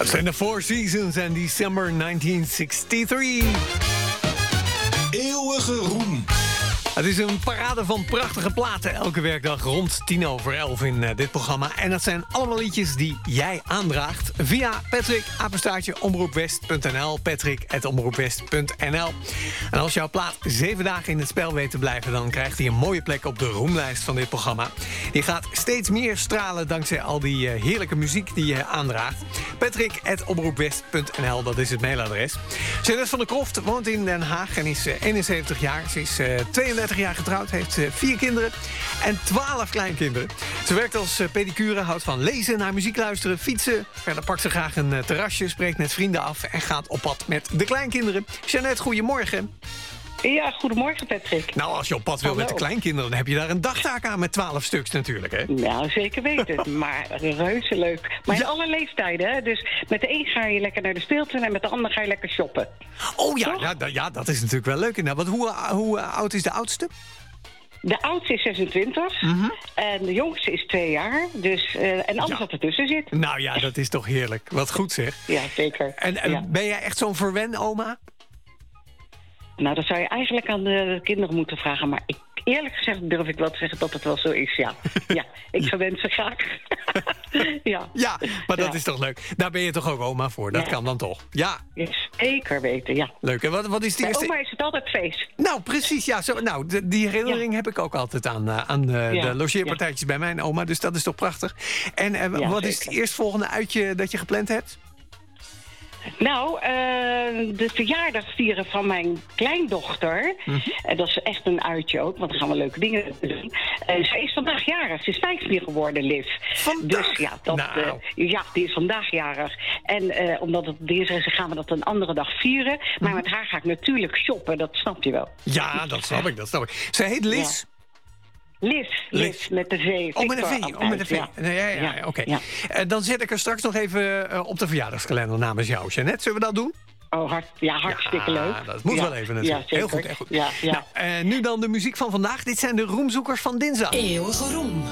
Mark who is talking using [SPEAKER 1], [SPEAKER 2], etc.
[SPEAKER 1] Dat zijn de Four Seasons en December 1963.
[SPEAKER 2] Eeuwige roem.
[SPEAKER 1] Het is een parade van prachtige platen elke werkdag rond 10:11 in dit programma. En dat zijn allemaal liedjes die jij aandraagt via Patrick@omroepwest.nl, patrick@omroepwest.nl. En als jouw plaat 7 dagen in het spel weet te blijven, dan krijgt hij een mooie plek op de roemlijst van dit programma. Die gaat steeds meer stralen dankzij al die heerlijke muziek die je aandraagt. patrick@omroepwest.nl, dat is het mailadres. Jeanette van der Kroft woont in Den Haag en is 71 jaar. Ze is 32 jaar getrouwd, heeft 4 kinderen en 12 kleinkinderen. Ze werkt als pedicure, houdt van lezen, naar muziek luisteren, fietsen. Verder pakt ze graag een terrasje, spreekt met vrienden af en gaat op pad met de kleinkinderen. Jeanette, goedemorgen.
[SPEAKER 3] Ja, goedemorgen Patrick.
[SPEAKER 1] Nou, als je op pad wil met de kleinkinderen, dan heb je daar een dagtaak aan met 12 stuks natuurlijk, hè?
[SPEAKER 3] Nou, zeker weten. Maar reuze leuk. Maar in alle leeftijden, hè? Dus met de een ga je lekker naar de speeltuin en met de ander ga je lekker shoppen.
[SPEAKER 1] Oh ja, dat is natuurlijk wel leuk. Want hoe oud is de oudste?
[SPEAKER 3] De oudste is 26 en de jongste is 2 jaar. Dus, en alles wat ertussen zit.
[SPEAKER 1] Nou ja, dat is toch heerlijk. Wat goed zeg.
[SPEAKER 3] Ja, zeker.
[SPEAKER 1] En ben jij echt zo'n verwen-oma?
[SPEAKER 3] Nou, dat zou je eigenlijk aan de kinderen moeten vragen. Maar eerlijk gezegd durf ik wel te zeggen dat het wel zo is, ja. Ja, ik verwens ze graag.
[SPEAKER 1] Ja, maar dat is toch leuk. Daar ben je toch ook oma voor? Dat kan dan toch? Ja.
[SPEAKER 3] Zeker weten, ja.
[SPEAKER 1] Leuk. En wat is de eerste...
[SPEAKER 3] Bij oma is het altijd feest.
[SPEAKER 1] Nou, precies. Ja, die herinnering heb ik ook altijd aan de logeerpartijtjes bij mijn oma. Dus dat is toch prachtig. En wat is het eerstvolgende uitje dat je gepland hebt?
[SPEAKER 3] Nou, de verjaardag vieren van mijn kleindochter. Dat is echt een uitje ook, want dan gaan we leuke dingen doen. Zij is vandaag jarig. Ze is 15 geworden, Liv.
[SPEAKER 1] Vandaag?
[SPEAKER 3] Dus die is vandaag jarig. En omdat het dinsdag is, gaan we dat een andere dag vieren. Maar met haar ga ik natuurlijk shoppen, dat snap je wel.
[SPEAKER 1] Ja, dat snap ik. Ze heet Liz.
[SPEAKER 3] Ja. Liz, met de V.
[SPEAKER 1] Met de V. Ja, oké.
[SPEAKER 3] Ja.
[SPEAKER 1] Dan zet ik er straks nog even op de verjaardagskalender namens jou, Jeanette. Zullen we dat doen?
[SPEAKER 3] Oh, hartstikke leuk.
[SPEAKER 1] Dat moet wel even natuurlijk.
[SPEAKER 3] Ja,
[SPEAKER 1] heel goed.
[SPEAKER 3] Ja.
[SPEAKER 1] Nou, nu dan de muziek van vandaag. Dit zijn de roemzoekers van dinsdag.
[SPEAKER 4] Eeuwige roem.